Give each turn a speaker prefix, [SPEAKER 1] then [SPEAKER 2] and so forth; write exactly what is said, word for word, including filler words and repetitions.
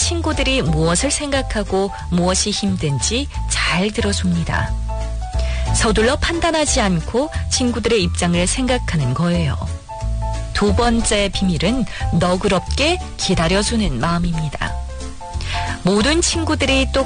[SPEAKER 1] 친구들이 무엇을 생각하고 무엇이 힘든지 잘 들어줍니다. 서둘러 판단하지 않고 친구들의 입장을 생각하는 거예요. 두 번째 비밀은 너그럽게 기다려주는 마음입니다. 모든 친구들이 똑